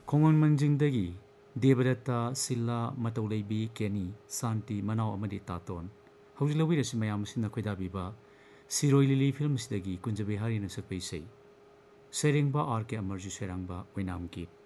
खोंगोन मंजिंगदगी देवदत्ता सिल्ला मतौलेबी केनी शांति मनाव अमदी तातोन हौजी लौबिरसी मयाम सिना खोइदाबीबा Sirohi lily film सिदगी कुंजबे हारिना सकपै सै सेरेंगबा आर के अमरजू सेरांगबा ओइनाम गीत